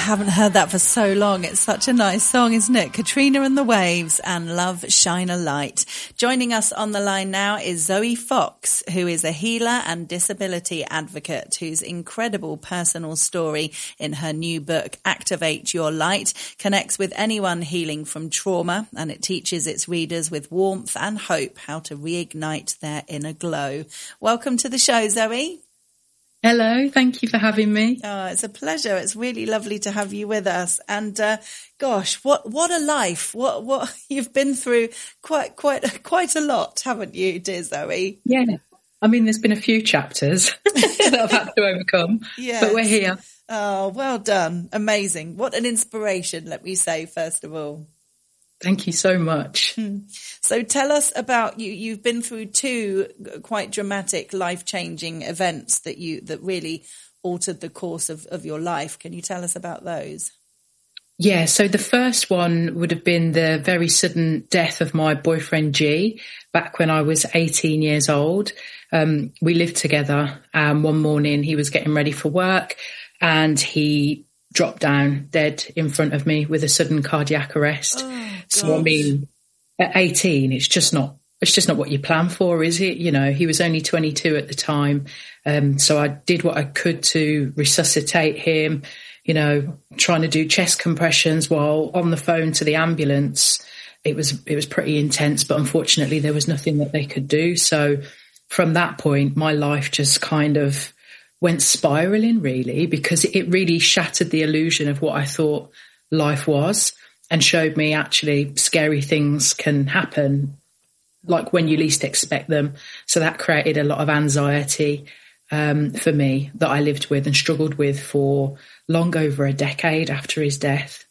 haven't heard that for so long. It's such a nice song, isn't it? Katrina and the Waves and Love Shine a Light. Joining us on the line now is Zoe Fox, who is a healer and disability advocate whose incredible personal story in her new book, Activate Your Light, connects with anyone healing from trauma, and it teaches its readers with warmth and hope how to reignite their inner glow. Welcome to the show, Zoe. Hello, thank you for having me. Oh, it's a pleasure. It's really lovely to have you with us. And gosh, what a life! What you've been through quite a lot, haven't you, dear Zoe? Yeah, I mean, there's been a few chapters that I've had to overcome, but we're here. Oh, well done! Amazing. What an inspiration. Let me say first of all. Thank you so much. So tell us about you. You've been through two quite dramatic, life-changing events that really altered the course of your life. Can you tell us about those? Yeah, so the first one would have been the very sudden death of my boyfriend G back when I was 18 years old. We lived together. One morning he was getting ready for work and he dropped down dead in front of me with a sudden cardiac arrest. Oh, so I mean, at 18, it's just not what you plan for, is it? You know, he was only 22 at the time. So I did what I could to resuscitate him, you know, trying to do chest compressions while on the phone to the ambulance. It was pretty intense, but unfortunately there was nothing that they could do. So from that point, my life just kind of went spiraling, really, because it really shattered the illusion of what I thought life was and showed me actually scary things can happen, like when you least expect them. So that created a lot of anxiety for me that I lived with and struggled with for long over a decade after his death.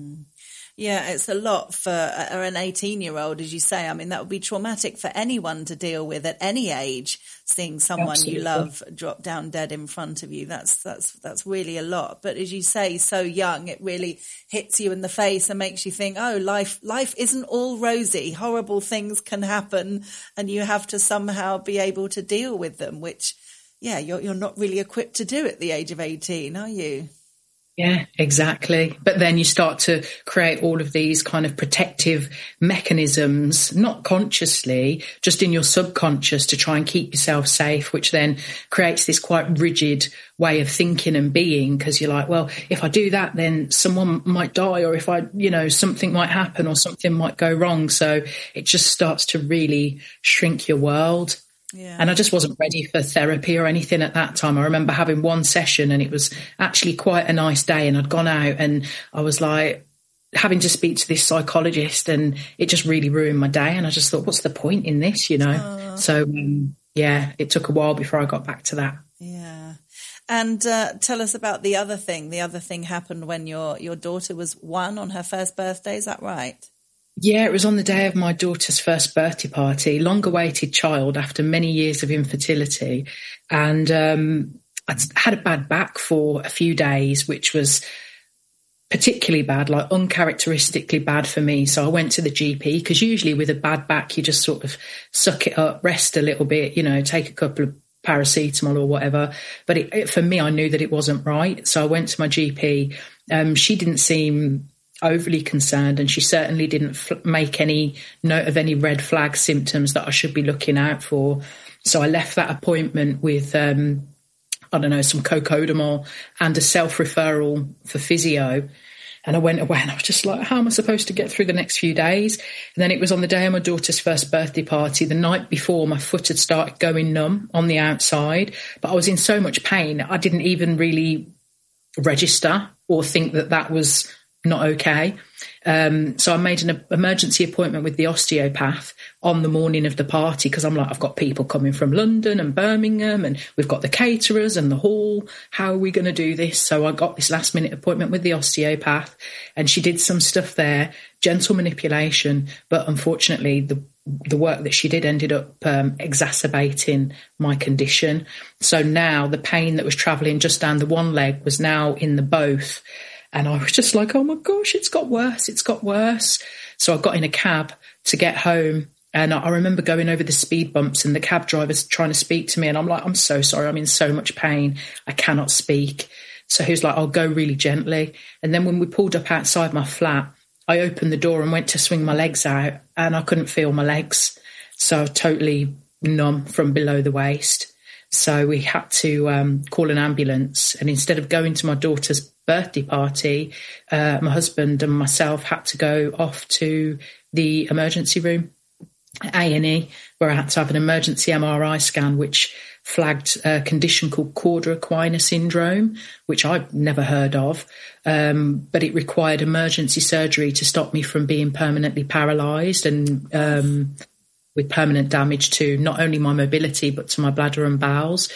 Yeah, it's a lot for an 18-year-old, as you say. I mean, that would be traumatic for anyone to deal with at any age, seeing someone Absolutely. You love drop down dead in front of you. That's really a lot. But as you say, so young, it really hits you in the face and makes you think, oh, life isn't all rosy. Horrible things can happen and you have to somehow be able to deal with them, which, yeah, you're not really equipped to do at the age of 18, are you? Yeah, exactly. But then you start to create all of these kind of protective mechanisms, not consciously, just in your subconscious to try and keep yourself safe, which then creates this quite rigid way of thinking and being, because you're like, well, if I do that, then someone might die, or if I, you know, something might happen or something might go wrong. So it just starts to really shrink your world. Yeah. And I just wasn't ready for therapy or anything at that time. I remember having one session and it was actually quite a nice day, and I'd gone out and I was like having to speak to this psychologist, and it just really ruined my day. And I just thought, what's the point in this, you know? So, yeah, it took a while before I got back to that. Yeah. And tell us about the other thing. The other thing happened when your daughter was 1 on her first birthday. Is that right? Yeah, it was on the day of my daughter's first birthday party, long-awaited child after many years of infertility. And I'd had a bad back for a few days, which was particularly bad, like uncharacteristically bad for me. So I went to the GP, because usually with a bad back, you just sort of suck it up, rest a little bit, you know, take a couple of paracetamol or whatever. But for me, I knew that it wasn't right. So I went to my GP. She didn't seem overly concerned, and she certainly didn't make any note of any red flag symptoms that I should be looking out for. So I left that appointment with, some cocodamol and a self-referral for physio. And I went away and I was just like, how am I supposed to get through the next few days? And then it was on the day of my daughter's first birthday party. The night before, my foot had started going numb on the outside, but I was in so much pain, I didn't even really register or think that was not okay. So I made an emergency appointment with the osteopath on the morning of the party, because I'm like, I've got people coming from London and Birmingham, and we've got the caterers and the hall. How are we going to do this? So I got this last minute appointment with the osteopath, and she did some stuff there, gentle manipulation. But unfortunately, the work that she did ended up exacerbating my condition. So now the pain that was travelling just down the one leg was now in the both. And I was just like, oh my gosh, it's got worse. So I got in a cab to get home. And I remember going over the speed bumps and the cab driver's trying to speak to me. And I'm like, I'm so sorry. I'm in so much pain. I cannot speak. So he was like, I'll go really gently. And then when we pulled up outside my flat, I opened the door and went to swing my legs out, and I couldn't feel my legs. So totally numb from below the waist. So we had to call an ambulance. And instead of going to my daughter's birthday party, my husband and myself had to go off to the emergency room, A&E, where I had to have an emergency MRI scan, which flagged a condition called Cauda-Equina syndrome, which I'd never heard of. But it required emergency surgery to stop me from being permanently paralysed and with permanent damage to not only my mobility, but to my bladder and bowels,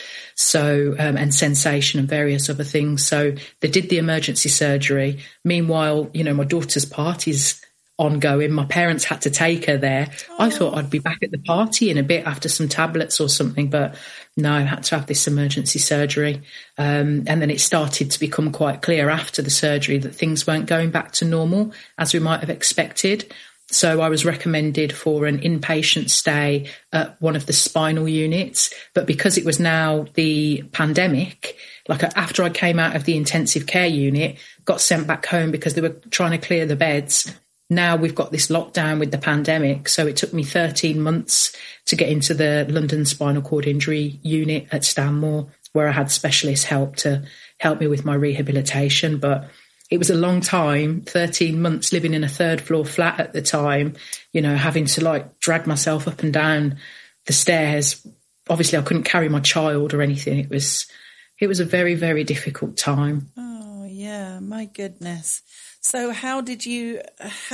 so and sensation and various other things. So they did the emergency surgery. Meanwhile, you know, my daughter's party's ongoing. My parents had to take her there. I thought I'd be back at the party in a bit after some tablets or something, but no, I had to have this emergency surgery. And then it started to become quite clear after the surgery that things weren't going back to normal as we might have expected. So I was recommended for an inpatient stay at one of the spinal units. But because it was now the pandemic, like after I came out of the intensive care unit, got sent back home because they were trying to clear the beds. Now we've got this lockdown with the pandemic. So it took me 13 months to get into the London Spinal Cord Injury Unit at Stanmore, where I had specialist help to help me with my rehabilitation. But it was a long time, 13 months living in a third floor flat at the time, you know, having to like drag myself up and down the stairs. Obviously, I couldn't carry my child or anything. It was a very, very difficult time. Oh, yeah, my goodness. So how did you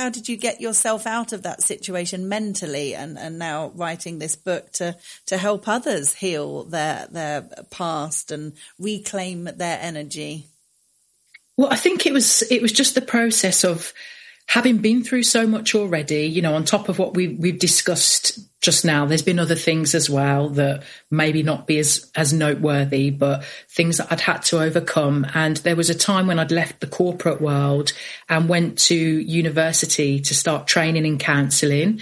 get yourself out of that situation mentally and now writing this book to help others heal their past and reclaim their energy? Well, I think it was just the process of having been through so much already, you know, on top of what we've discussed just now. There's been other things as well that maybe not be as noteworthy, but things that I'd had to overcome. And there was a time when I'd left the corporate world and went to university to start training in counselling,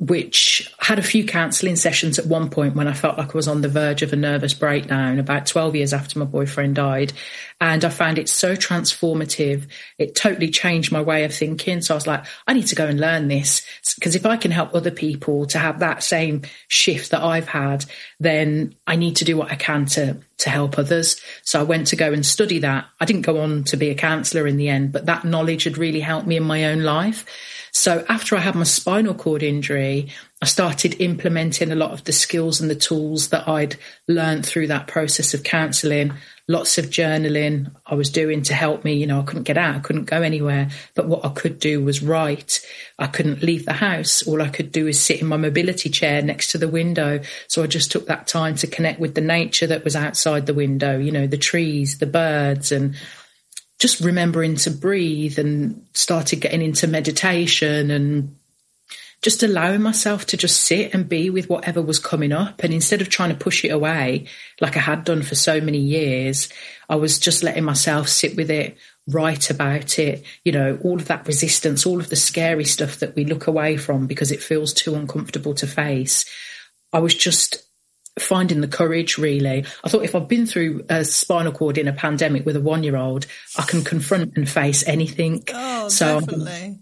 which had a few counselling sessions at one point when I felt like I was on the verge of a nervous breakdown about 12 years after my boyfriend died. And I found it so transformative. It totally changed my way of thinking. So I was like, I need to go and learn this, because if I can help other people to have that same shift that I've had, then I need to do what I can to help others. So I went to go and study that. I didn't go on to be a counsellor in the end, but that knowledge had really helped me in my own life. So after I had my spinal cord injury, I started implementing a lot of the skills and the tools that I'd learned through that process of counselling. Lots of journaling I was doing to help me. You know, I couldn't get out, I couldn't go anywhere. But what I could do was write. I couldn't leave the house. All I could do is sit in my mobility chair next to the window. So I just took that time to connect with the nature that was outside the window, you know, the trees, the birds, and just remembering to breathe, and started getting into meditation and just allowing myself to just sit and be with whatever was coming up. And instead of trying to push it away, like I had done for so many years, I was just letting myself sit with it, write about it, you know, all of that resistance, all of the scary stuff that we look away from because it feels too uncomfortable to face. I was just finding the courage, really. I thought if I've been through a spinal cord in a pandemic with a 1-year-old, I can confront and face anything. Oh, so definitely.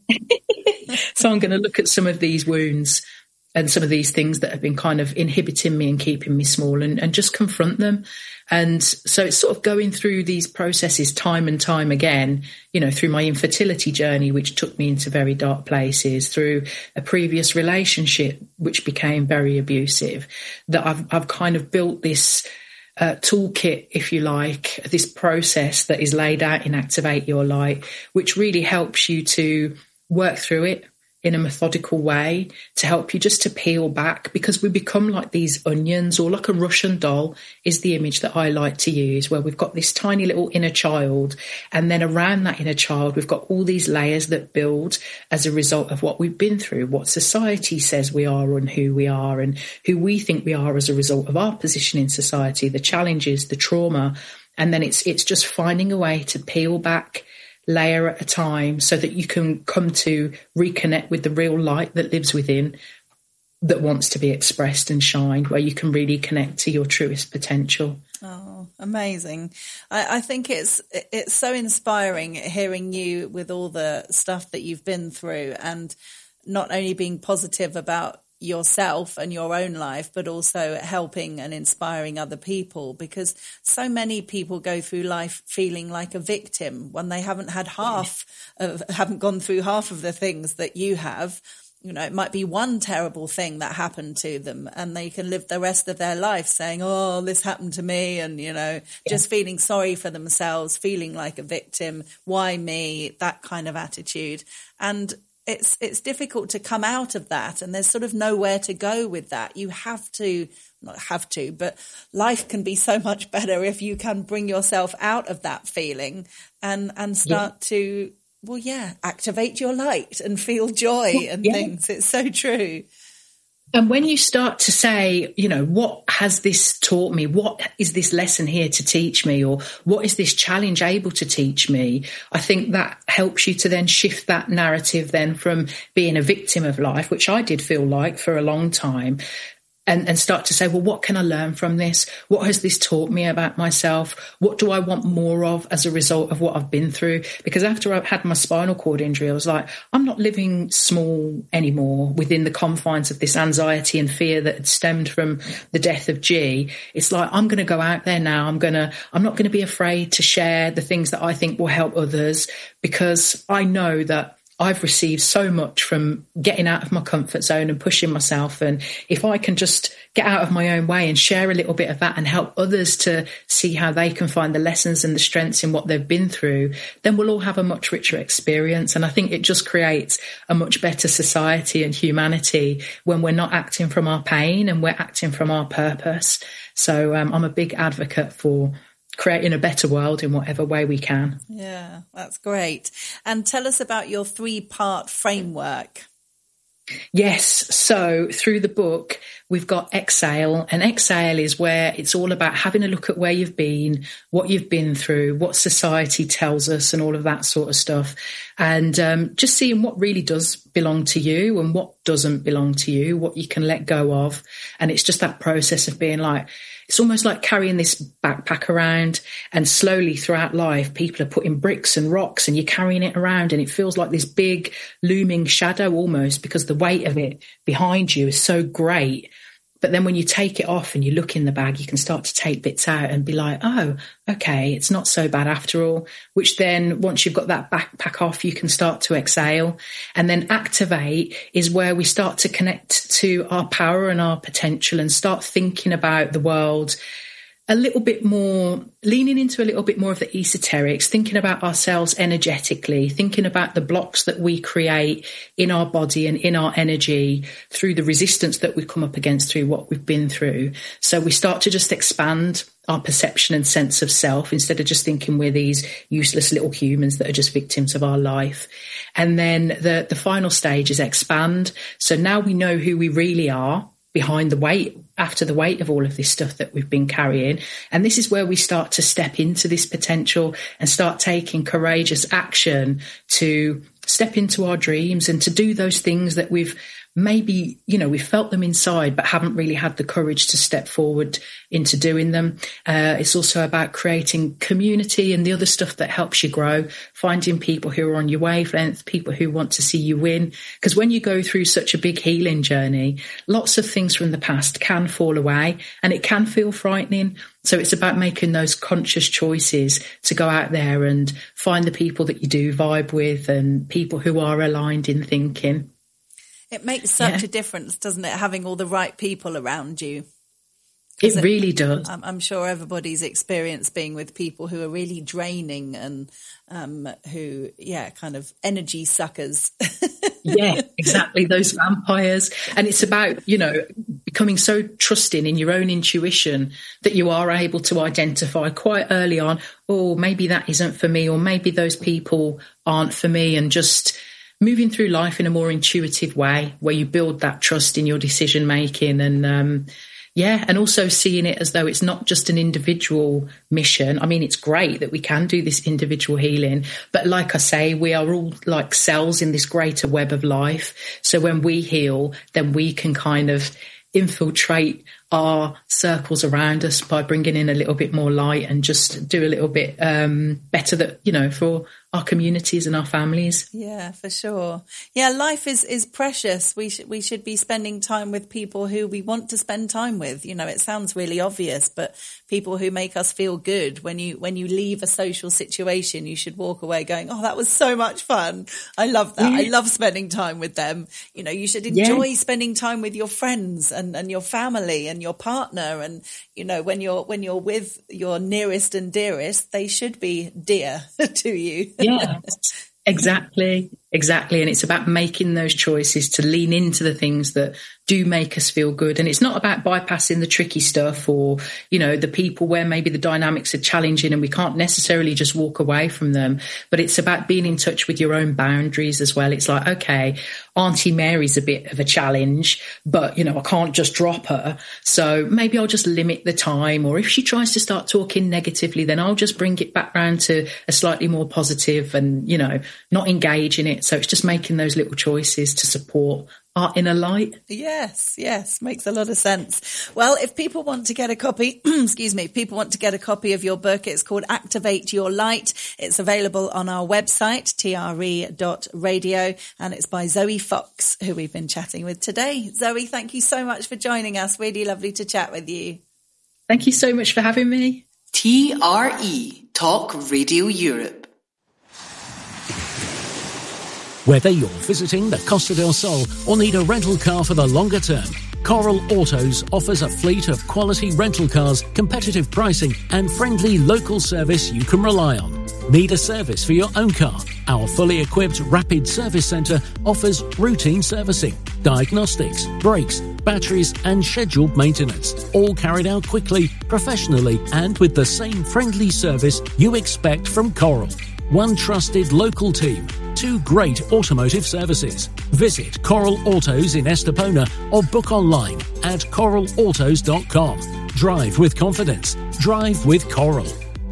So I'm going to look at some of these wounds and some of these things that have been kind of inhibiting me and keeping me small, and just confront them. And so it's sort of going through these processes time and time again, you know, through my infertility journey, which took me into very dark places, through a previous relationship, which became very abusive, that I've kind of built this toolkit, if you like, this process that is laid out in Activate Your Light, which really helps you to work through it in a methodical way, to help you just to peel back, because we become like these onions, or like a Russian doll is the image that I like to use, where we've got this tiny little inner child, and then around that inner child we've got all these layers that build as a result of what we've been through, what society says we are and who we think we are as a result of our position in society, the challenges, the trauma. And then it's just finding a way to peel back layer at a time, so that you can come to reconnect with the real light that lives within, that wants to be expressed and shined, where you can really connect to your truest potential. Oh, amazing. I think it's so inspiring hearing you with all the stuff that you've been through, and not only being positive about yourself and your own life, but also helping and inspiring other people, because so many people go through life feeling like a victim when they haven't gone through half of the things that you have. You know, it might be one terrible thing that happened to them, and they can live the rest of their life saying, oh, this happened to me. And, you know, just feeling sorry for themselves, feeling like a victim. Why me? That kind of attitude. And it's difficult to come out of that. And there's sort of nowhere to go with that. You but life can be so much better if you can bring yourself out of that feeling and start to, activate your light and feel joy and things. It's so true. And when you start to say, you know, what has this taught me? What is this lesson here to teach me? Or what is this challenge able to teach me? I think that helps you to then shift that narrative then from being a victim of life, which I did feel like for a long time, and start to say, well, what can I learn from this? What has this taught me about myself? What do I want more of as a result of what I've been through? Because after I had my spinal cord injury, I was like, I'm not living small anymore within the confines of this anxiety and fear that had stemmed from the death of G. It's like, I'm going to go out there now. I'm not going to be afraid to share the things that I think will help others, because I know that I've received so much from getting out of my comfort zone and pushing myself. And if I can just get out of my own way and share a little bit of that and help others to see how they can find the lessons and the strengths in what they've been through, then we'll all have a much richer experience. And I think it just creates a much better society and humanity when we're not acting from our pain and we're acting from our purpose. So I'm a big advocate for creating a better world in whatever way we can. Yeah, that's great. And tell us about your 3-part framework. Yes. So through the book, we've got Exhale, and Exhale is where it's all about having a look at where you've been, what you've been through, what society tells us and all of that sort of stuff. And just seeing what really does belong to you and what doesn't belong to you, what you can let go of. And it's just that process of being like, it's almost like carrying this backpack around, and slowly throughout life, people are putting bricks and rocks and you're carrying it around, and it feels like this big looming shadow almost, because the weight of it behind you is so great. But then when you take it off and you look in the bag, you can start to take bits out and be like, oh, okay, it's not so bad after all, which then once you've got that backpack off, you can start to exhale. And then Activate is where we start to connect to our power and our potential and start thinking about the world a little bit more, leaning into a little bit more of the esoterics, thinking about ourselves energetically, thinking about the blocks that we create in our body and in our energy through the resistance that we've come up against through what we've been through. So we start to just expand our perception and sense of self instead of just thinking we're these useless little humans that are just victims of our life. And then the final stage is Expand. So now we know who we really are behind the weight, after the weight of all of this stuff that we've been carrying. And this is where we start to step into this potential and start taking courageous action to step into our dreams and to do those things that we've maybe, you know, we felt them inside, but haven't really had the courage to step forward into doing them. It's also about creating community and the other stuff that helps you grow, finding people who are on your wavelength, people who want to see you win. Because when you go through such a big healing journey, lots of things from the past can fall away and it can feel frightening. So it's about making those conscious choices to go out there and find the people that you do vibe with and people who are aligned in thinking. It makes such a difference, doesn't it, having all the right people around you? It really does. I'm sure everybody's experienced being with people who are really draining and who, kind of energy suckers. Yeah, exactly. Those vampires. And it's about, you know, becoming so trusting in your own intuition that you are able to identify quite early on, oh, maybe that isn't for me, or maybe those people aren't for me, and just moving through life in a more intuitive way where you build that trust in your decision making and and also seeing it as though it's not just an individual mission. I mean, it's great that we can do this individual healing, but like I say, we are all like cells in this greater web of life. So when we heal, then we can kind of infiltrate our circles around us by bringing in a little bit more light and just do a little bit better that, you know, for our communities and our families. Yeah, for sure. Yeah, life is precious. We should be spending time with people who we want to spend time with. You know, it sounds really obvious, but people who make us feel good. When you leave a social situation, you should walk away going, "Oh, that was so much fun. I love that. Yeah. I love spending time with them." You know, you should enjoy spending time with your friends and your family and your partner. And, you know, when you're with your nearest and dearest, they should be dear to you. Yeah, exactly. And it's about making those choices to lean into the things that do make us feel good. And it's not about bypassing the tricky stuff or, you know, the people where maybe the dynamics are challenging and we can't necessarily just walk away from them. But it's about being in touch with your own boundaries as well. It's like, okay, Auntie Mary's a bit of a challenge, but, you know, I can't just drop her. So maybe I'll just limit the time. Or if she tries to start talking negatively, then I'll just bring it back round to a slightly more positive and, you know, not engage in it. So it's just making those little choices to support our inner light. Yes, makes a lot of sense. Well, if people want to get a copy, people want to get a copy of your book, it's called Activate Your Light. It's available on our website, tre.radio, and it's by Zoe Fox, who we've been chatting with today. Zoe, thank you so much for joining us. Really lovely to chat with you. Thank you so much for having me. TRE, Talk Radio Europe. Whether you're visiting the Costa del Sol or need a rental car for the longer term, Coral Autos offers a fleet of quality rental cars, competitive pricing and friendly local service you can rely on. Need a service for your own car? Our fully equipped rapid service centre offers routine servicing, diagnostics, brakes, batteries and scheduled maintenance, all carried out quickly, professionally and with the same friendly service you expect from Coral. One trusted local team, 2 great automotive services. Visit Coral Autos in Estepona or book online at coralautos.com. Drive with confidence. Drive with Coral.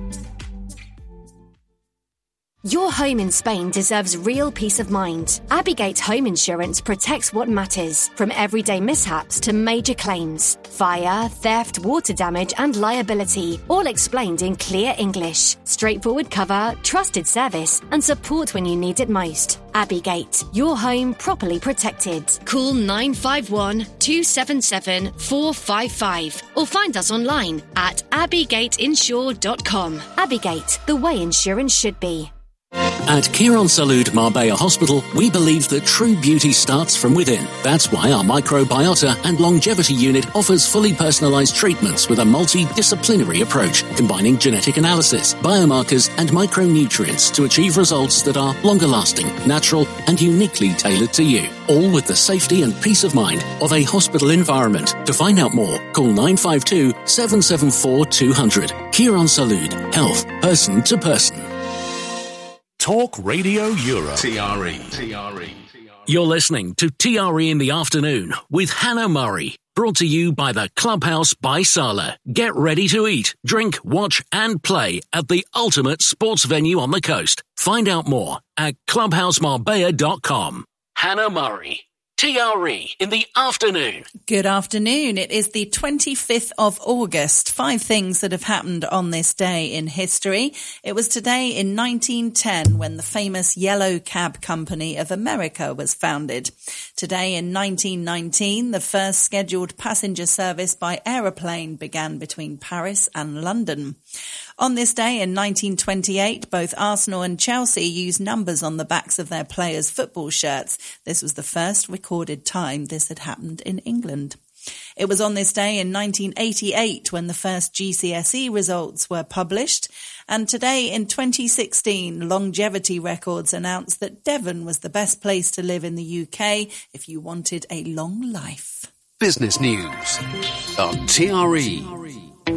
Your home in Spain deserves real peace of mind. Abigate Home Insurance protects what matters, from everyday mishaps to major claims. Fire, theft, water damage and liability, all explained in clear English. Straightforward cover, trusted service and support when you need it most. Abigate, your home properly protected. Call 951 277 455 or find us online at abigateinsure.com. Abigate, the way insurance should be. At Quirónsalud Marbella Hospital, we believe that true beauty starts from within. That's why our microbiota and longevity unit offers fully personalised treatments with a multidisciplinary approach, combining genetic analysis, biomarkers and micronutrients to achieve results that are longer lasting, natural and uniquely tailored to you. All with the safety and peace of mind of a hospital environment. To find out more, call 952 774 200. Quirónsalud, health, person to person. Talk Radio Europe. TRE. You're listening to TRE in the Afternoon with Hannah Murray. Brought to you by the Clubhouse by Sala. Get ready to eat, drink, watch and play at the ultimate sports venue on the coast. Find out more at clubhousemarbella.com. Hannah Murray. TRE in the Afternoon. Good afternoon. It is the 25th of August. 5 things that have happened on this day in history. It was today in 1910 when the famous Yellow Cab Company of America was founded. Today in 1919, the first scheduled passenger service by aeroplane began between Paris and London. On this day in 1928, both Arsenal and Chelsea used numbers on the backs of their players' football shirts. This was the first recorded time this had happened in England. It was on this day in 1988 when the first GCSE results were published. And today in 2016, Longevity Records announced that Devon was the best place to live in the UK if you wanted a long life. Business news on TRE.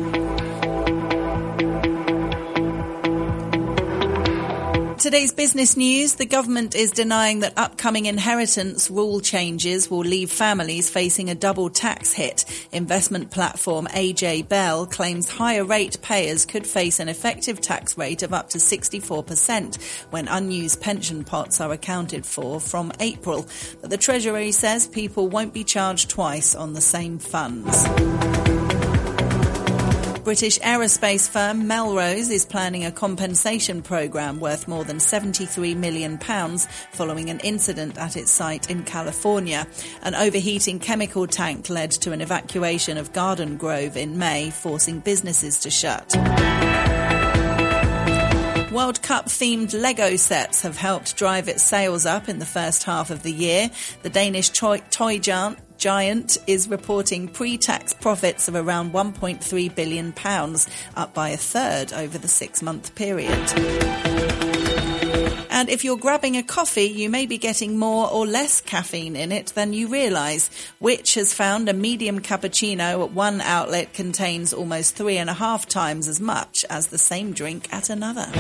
Today's business news, the government is denying that upcoming inheritance rule changes will leave families facing a double tax hit. Investment platform AJ Bell claims higher rate payers could face an effective tax rate of up to 64% when unused pension pots are accounted for from April. But the Treasury says people won't be charged twice on the same funds. British aerospace firm Melrose is planning a compensation programme worth more than £73 million following an incident at its site in California. An overheating chemical tank led to an evacuation of Garden Grove in May, forcing businesses to shut. World Cup-themed Lego sets have helped drive its sales up in the first half of the year. The Danish toy giant is reporting pre-tax profits of around £1.3 billion, up by a third over the 6-month period. And if you're grabbing a coffee, you may be getting more or less caffeine in it than you realise. Which has found a medium cappuccino at one outlet contains almost 3.5 times as much as the same drink at another.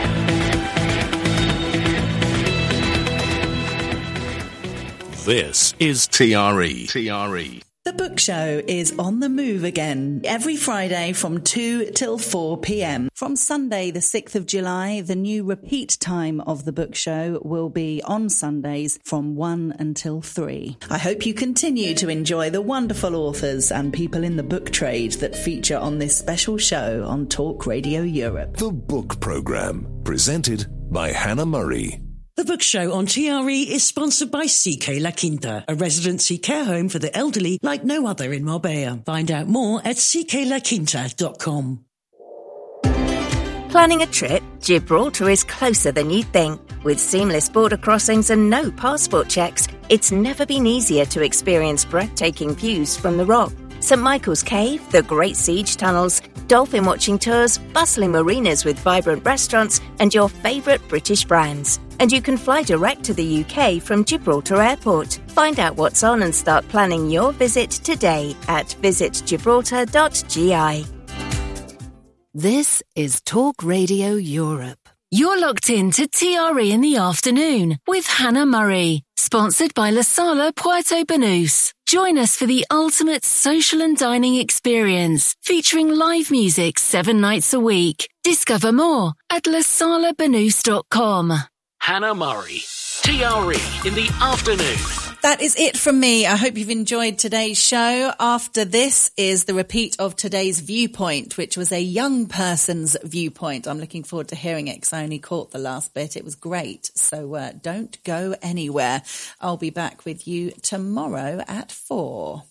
This is TRE. The Book Show is on the move again every Friday from 2 till 4 p.m. From Sunday, the 6th of July, the new repeat time of The Book Show will be on Sundays from 1 until 3. I hope you continue to enjoy the wonderful authors and people in the book trade that feature on this special show on Talk Radio Europe. The Book Programme, presented by Hannah Murray. The Book Show on TRE is sponsored by CK La Quinta, a residency care home for the elderly like no other in Marbella. Find out more at cklaquinta.com. Planning a trip? Gibraltar is closer than you'd think. With seamless border crossings and no passport checks, it's never been easier to experience breathtaking views from the Rock. St Michael's Cave, the Great Siege Tunnels, dolphin watching tours, bustling marinas with vibrant restaurants, and your favourite British brands. And you can fly direct to the UK from Gibraltar Airport. Find out what's on and start planning your visit today at visitgibraltar.gi. This is Talk Radio Europe. You're locked in to TRE in the afternoon with Hannah Murray, sponsored by La Sala Puerto Banús. Join us for the ultimate social and dining experience, featuring live music 7 nights a week. Discover more at lasalabanús.com. Hannah Murray, TRE in the afternoon. That is it from me. I hope you've enjoyed today's show. After this is the repeat of today's Viewpoint, which was a young person's viewpoint. I'm looking forward to hearing it because I only caught the last bit. It was great. So don't go anywhere. I'll be back with you tomorrow at 4.